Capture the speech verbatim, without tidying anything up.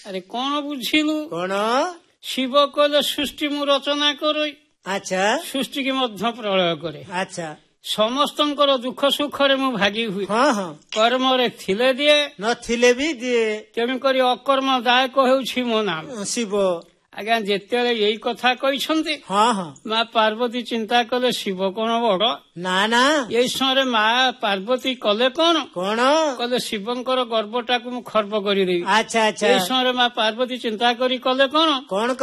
ଆରେ କଣ ବୁଝିଲୁ? କଣ? ଶିବ କହିଲେ ସୃଷ୍ଟି ମୁଁ ରଚନା କରେ, ଆଚ୍ଛା ସୃଷ୍ଟିକି ମଧ୍ୟ ପ୍ରଳୟ କରେ। ଆଚ୍ଛା ସମସ୍ତଙ୍କର ଦୁଃଖ ସୁଖରେ ମୁଁ ଭାଗି ହୁଏ। ହଁ ହଁ କର୍ମରେ ଥିଲେ ଦିଏ, ନଥିଲେ ବି ଦିଏ। ତେଣୁକରି ଅକର୍ମ ଦାୟକ ହେଉଛି ମୋ ନାମ। ଶିବ ଆଜ୍ଞା ଯେତେବେଳେ ଏଇ କଥା କହିଛନ୍ତି, ହଁ ହଁ ମା ପାର୍ବତୀ ଚିନ୍ତା କଲେ ଶିବ କଣ ବଡ? ନା ନା ଏଇ ସମୟରେ ମା ପାର୍ବତୀ କଲେ କଣ? କଣ? କଲେ ଶିବଙ୍କର ଗର୍ଭଟାକୁ ମୁଁ ଖର୍ବ କରିଦେବି। ଆଚ୍ଛା ଆଚ୍ଛା ଏଇ ସମୟରେ ମା ପାର୍ବତୀ ଚିନ୍ତା କରି କଲେ କଣ? କଣ